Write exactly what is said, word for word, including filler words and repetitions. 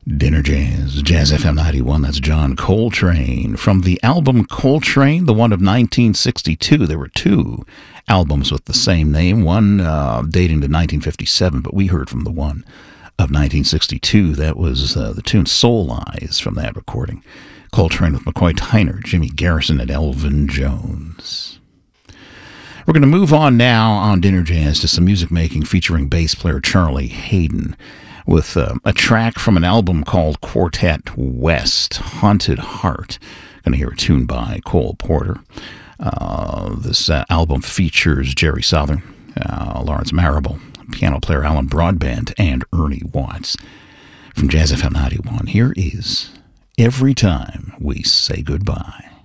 Dinner Jazz, Jazz F M ninety-one, that's John Coltrane. From the album Coltrane, the one of nineteen sixty-two, there were two albums with the same name, one uh, dating to nineteen fifty-seven, but we heard from the one of nineteen sixty-two. That was uh, the tune Soul Eyes from that recording. Coltrane with McCoy Tyner, Jimmy Garrison, and Elvin Jones. We're going to move on now on Dinner Jazz to some music making featuring bass player Charlie Haden, with uh, a track from an album called Quartet West, Haunted Heart. Going to hear a tune by Cole Porter. Uh, this uh, album features Jerry Southern, uh, Lawrence Marable, piano player Alan Broadbent, and Ernie Watts. From Jazz F M ninety-one, here is Every Time We Say Goodbye.